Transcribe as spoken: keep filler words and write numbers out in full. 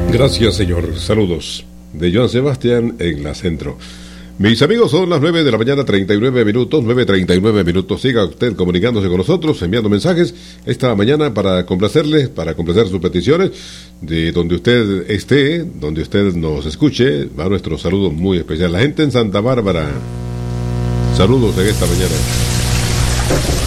Gracias, señor. Saludos de Joan Sebastián en la Centro. Mis amigos, son las nueve de la mañana, treinta y nueve minutos, nueve treinta y nueve minutos. Siga usted comunicándose con nosotros, enviando mensajes esta mañana para complacerle, para complacer sus peticiones. De donde usted esté, donde usted nos escuche, va nuestro saludo muy especial. La gente en Santa Bárbara, saludos en esta mañana.